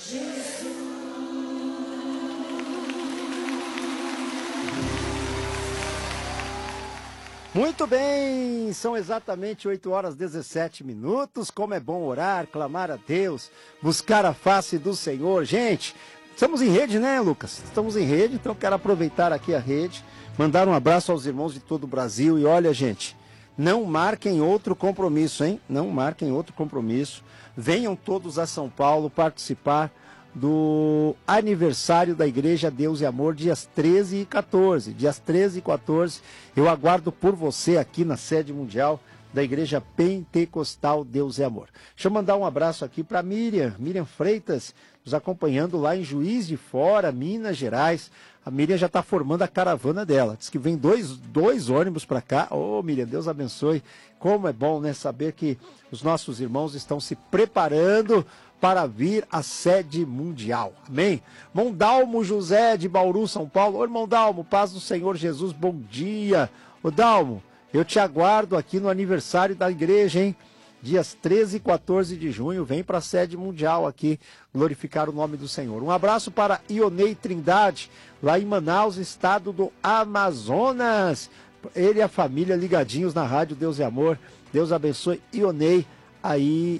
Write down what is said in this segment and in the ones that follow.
Muito bem, são exatamente 8 horas e 17 minutos. Como é bom orar, clamar a Deus, buscar a face do Senhor. Gente, estamos em rede, né, Lucas? Estamos em rede, então eu quero aproveitar aqui a rede, mandar um abraço aos irmãos de todo o Brasil. E olha, gente, não marquem outro compromisso, hein? Não marquem outro compromisso. Venham todos a São Paulo participar do aniversário da Igreja Deus e Amor, dias 13 e 14. Dias 13 e 14, eu aguardo por você aqui na sede mundial da Igreja Pentecostal Deus e Amor. Deixa eu mandar um abraço aqui para Miriam Freitas, nos acompanhando lá em Juiz de Fora, Minas Gerais. A Miriam já está formando a caravana dela. Diz que vem dois ônibus para cá. Ô, Miriam, Deus abençoe. Como é bom, né, saber que os nossos irmãos estão se preparando para vir à sede mundial. Amém? Mondalmo José de Bauru, São Paulo. Ô, irmão Dalmo, paz do Senhor Jesus, bom dia. Ô, Dalmo, eu te aguardo aqui no aniversário da igreja, hein? Dias 13 e 14 de junho, vem para a sede mundial aqui glorificar o nome do Senhor. Um abraço para Ionei Trindade, lá em Manaus, estado do Amazonas. Ele e a família ligadinhos na rádio Deus e Amor. Deus abençoe Ionei aí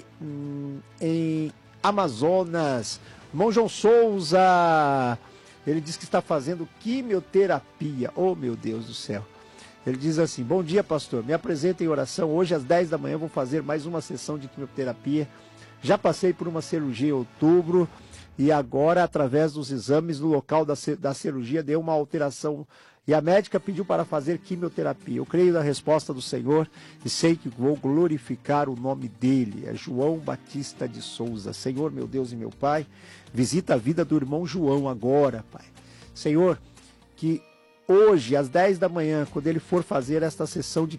em Amazonas. Irmão João Souza, ele diz que está fazendo quimioterapia. Oh, meu Deus do céu. Ele diz assim: bom dia, pastor, me apresenta em oração. Hoje às 10 da manhã vou fazer mais uma sessão de quimioterapia. Já passei por uma cirurgia em outubro e agora, através dos exames no local da cirurgia, deu uma alteração e a médica pediu para fazer quimioterapia. Eu creio na resposta do Senhor e sei que vou glorificar o nome dele. É João Batista de Souza. Senhor, meu Deus e meu Pai, visita a vida do irmão João agora, Pai. Senhor, que hoje, às 10 da manhã, quando ele for fazer esta sessão de